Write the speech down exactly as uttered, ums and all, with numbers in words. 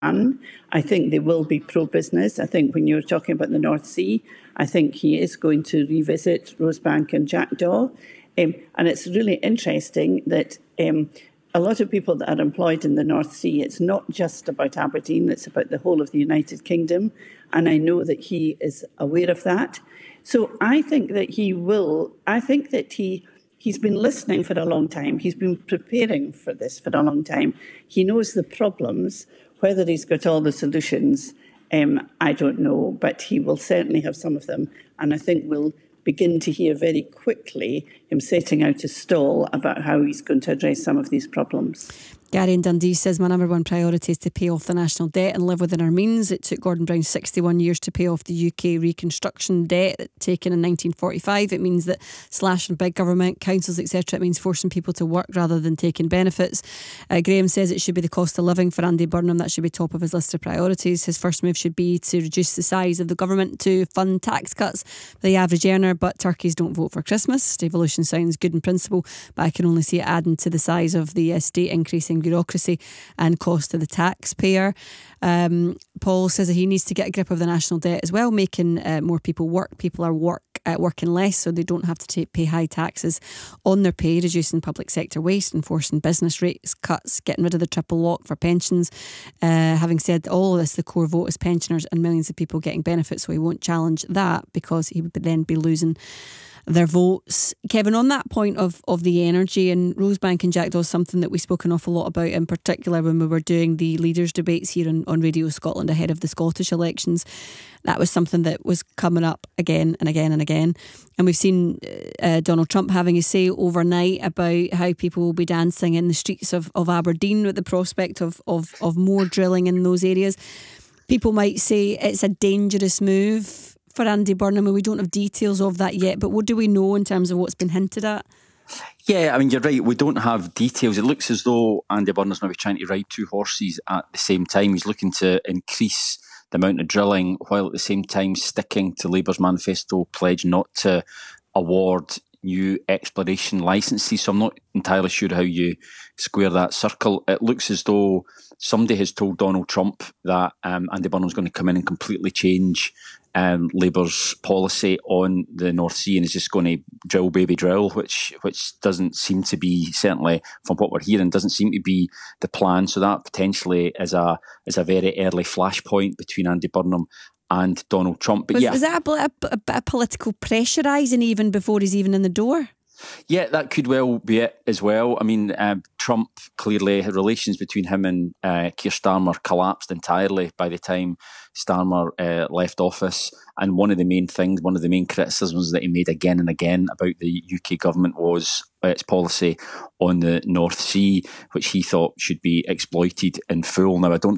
I think they will be pro-business. I think when you're talking about the North Sea, I think he is going to revisit Rosebank and Jackdaw. Um, and it's really interesting that um, a lot of people that are employed in the North Sea, it's not just about Aberdeen, it's about the whole of the United Kingdom. And I know that he is aware of that. So I think that he will, I think that he... He's been listening for a long time. He's been preparing for this for a long time. He knows the problems. Whether he's got all the solutions, um, I don't know, but he will certainly have some of them. And I think we'll begin to hear very quickly him setting out a stall about how he's going to address some of these problems. Gary in Dundee says, my number one priority is to pay off the national debt and live within our means. It took Gordon Brown sixty-one years to pay off the U K reconstruction debt taken in nineteen forty-five. It means that slashing big government, councils, et cetera, it means forcing people to work rather than taking benefits. Uh, Graham says it should be the cost of living for Andy Burnham. That should be top of his list of priorities. His first move should be to reduce the size of the government to fund tax cuts for the average earner, but turkeys don't vote for Christmas. Devolution sounds good in principle, but I can only see it adding to the size of the state, increasing bureaucracy and cost to the taxpayer. Um, Paul says that he needs to get a grip of the national debt as well, making uh, more people work. People are work uh, working less, so they don't have to take, pay high taxes on their pay, reducing public sector waste, enforcing business rates cuts, getting rid of the triple lock for pensions. Uh, having said all of this, the core vote is pensioners and millions of people getting benefits, so he won't challenge that because he would then be losing their votes. Kevin, on that point of, of the energy, and Rosebank and Jackdaw is something that we spoke an awful lot about, in particular when we were doing the leaders debates here on, on Radio Scotland ahead of the Scottish elections. That was something that was coming up again and again and again. And we've seen uh, Donald Trump having a say overnight about how people will be dancing in the streets of, of Aberdeen with the prospect of, of, of more drilling in those areas. People might say it's a dangerous move for Andy Burnham, and we don't have details of that yet, but what do we know in terms of what's been hinted at? Yeah, I mean, you're right, we don't have details. It looks as though Andy Burnham's maybe trying to ride two horses at the same time. He's looking to increase the amount of drilling while at the same time sticking to Labour's manifesto pledge not to award new exploration licences. So I'm not entirely sure how you square that circle. It looks as though somebody has told Donald Trump that um, Andy Burnham's going to come in and completely change Um, Labour's policy on the North Sea and is just going to drill baby drill, which which doesn't seem to be, certainly from what we're hearing, doesn't seem to be the plan. So that potentially is a is a very early flashpoint between Andy Burnham and Donald Trump. But was, yeah, was that a, a, a bit of political pressurising even before he's even in the door? Yeah, that could well be it as well. I mean, uh, Trump clearly, relations between him and uh, Keir Starmer collapsed entirely by the time Starmer uh, left office. And one of the main things, one of the main criticisms that he made again and again about the U K government was its policy on the North Sea, which he thought should be exploited in full. Now, I don't